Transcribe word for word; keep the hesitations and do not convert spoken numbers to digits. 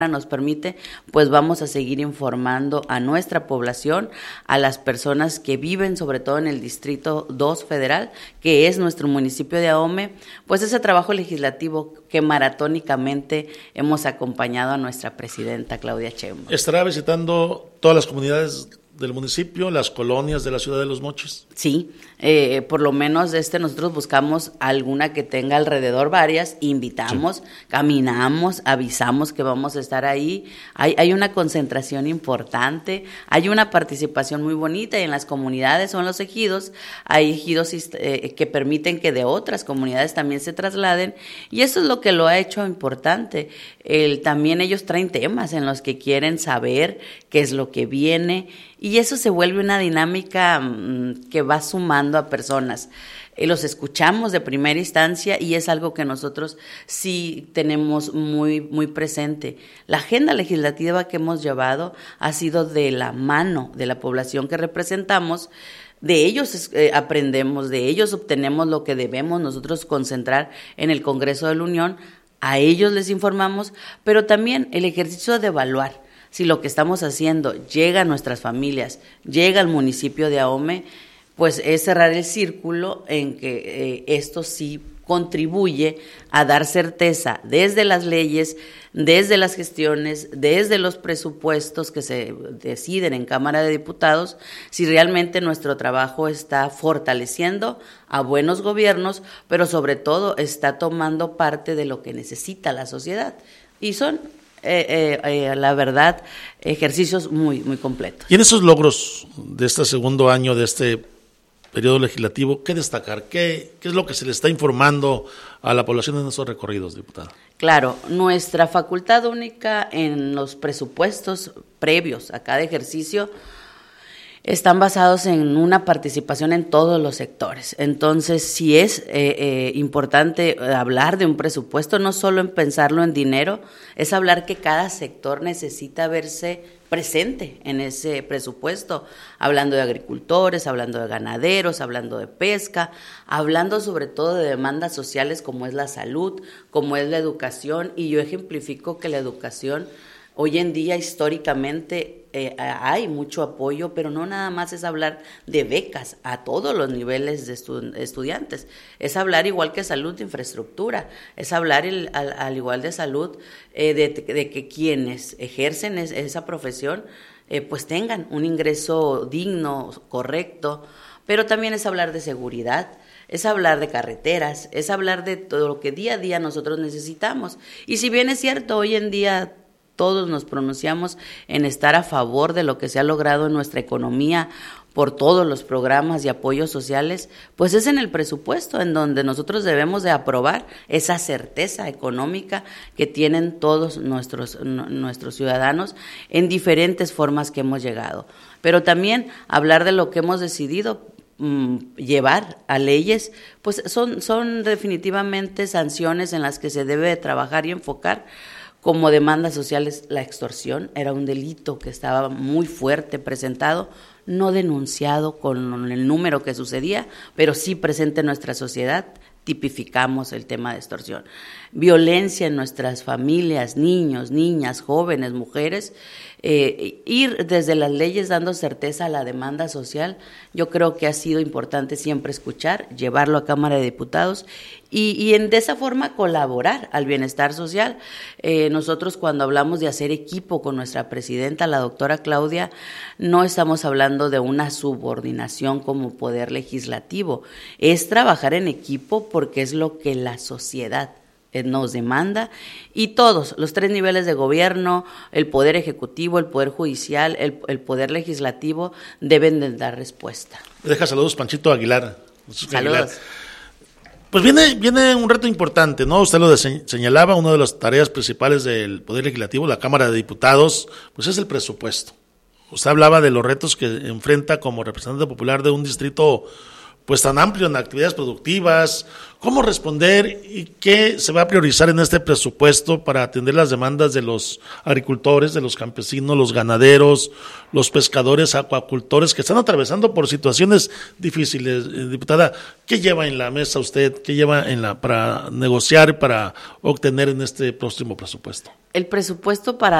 nos permite, pues vamos a seguir informando a nuestra población, a las personas que viven sobre todo en el Distrito dos Federal, que es nuestro municipio de Ahome, pues ese trabajo legislativo que maratónicamente hemos acompañado a nuestra presidenta Claudia Sheinbaum. ¿Estará visitando todas las comunidades del municipio, las colonias de la ciudad de Los Mochis? Sí, eh, por lo menos este nosotros buscamos alguna que tenga alrededor varias, invitamos, sí. Caminamos, avisamos que vamos a estar ahí, hay, hay una concentración importante, hay una participación muy bonita y en las comunidades son los ejidos, hay ejidos eh, que permiten que de otras comunidades también se trasladen y eso es lo que lo ha hecho importante. El, también ellos traen temas en los que quieren saber qué es lo que viene y eso se vuelve una dinámica mmm, que va sumando a personas. Eh, los escuchamos de primera instancia y es algo que nosotros sí tenemos muy, muy presente. La agenda legislativa que hemos llevado ha sido de la mano de la población que representamos. De ellos eh, aprendemos, de ellos obtenemos lo que debemos nosotros concentrar en el Congreso de la Unión. A ellos les informamos, pero también el ejercicio de evaluar si lo que estamos haciendo llega a nuestras familias, llega al municipio de Ahome, pues es cerrar el círculo en que eh, esto sí contribuye a dar certeza desde las leyes, desde las gestiones, desde los presupuestos que se deciden en Cámara de Diputados, si realmente nuestro trabajo está fortaleciendo a buenos gobiernos, pero sobre todo está tomando parte de lo que necesita la sociedad. Y son, eh, eh, eh, la verdad, ejercicios muy, muy completos. Y en esos logros de este segundo año, de este periodo legislativo, ¿qué destacar? ¿Qué, qué es lo que se le está informando a la población en esos recorridos, diputada? Claro, nuestra facultad única en los presupuestos previos a cada ejercicio están basados en una participación en todos los sectores. Entonces, sí es eh, eh, importante hablar de un presupuesto, no solo en pensarlo en dinero, es hablar que cada sector necesita verse presente en ese presupuesto, hablando de agricultores, hablando de ganaderos, hablando de pesca, hablando sobre todo de demandas sociales como es la salud, como es la educación, y yo ejemplifico que la educación hoy en día históricamente eh, hay mucho apoyo, pero no nada más es hablar de becas a todos los niveles de estu- estudiantes, es hablar igual que salud de infraestructura, es hablar el, al, al igual de salud eh, de, de que quienes ejercen es, esa profesión eh, pues tengan un ingreso digno, correcto, pero también es hablar de seguridad, es hablar de carreteras, es hablar de todo lo que día a día nosotros necesitamos. Y si bien es cierto, hoy en día todos nos pronunciamos en estar a favor de lo que se ha logrado en nuestra economía por todos los programas y apoyos sociales, pues es en el presupuesto en donde nosotros debemos de aprobar esa certeza económica que tienen todos nuestros, nuestros ciudadanos en diferentes formas que hemos llegado. Pero también hablar de lo que hemos decidido mmm, llevar a leyes, pues son, son definitivamente sanciones en las que se debe de trabajar y enfocar. Como demandas sociales, la extorsión era un delito que estaba muy fuerte presentado, no denunciado con el número que sucedía, pero sí presente en nuestra sociedad. Tipificamos el tema de extorsión. Violencia en nuestras familias, niños, niñas, jóvenes, mujeres, eh, ir desde las leyes dando certeza a la demanda social, yo creo que ha sido importante siempre escuchar, llevarlo a Cámara de Diputados y, y en, de esa forma colaborar al bienestar social. Eh, nosotros cuando hablamos de hacer equipo con nuestra presidenta, la doctora Claudia, no estamos hablando de una subordinación como poder legislativo, es trabajar en equipo porque es lo que la sociedad nos demanda y todos, los tres niveles de gobierno, el poder ejecutivo, el poder judicial, el, el poder legislativo deben de dar respuesta. Deja saludos Panchito Aguilar. Saludos. Aguilar. Pues viene, viene un reto importante, ¿no? Usted lo señalaba, una de las tareas principales del Poder Legislativo, la Cámara de Diputados, pues es el presupuesto. Usted hablaba de los retos que enfrenta como representante popular de un distrito pues tan amplio en actividades productivas. ¿Cómo responder y qué se va a priorizar en este presupuesto para atender las demandas de los agricultores, de los campesinos, los ganaderos, los pescadores, acuacultores que están atravesando por situaciones difíciles? Eh, diputada, ¿qué lleva en la mesa usted? ¿Qué lleva en la para negociar, para obtener en este próximo presupuesto? El presupuesto para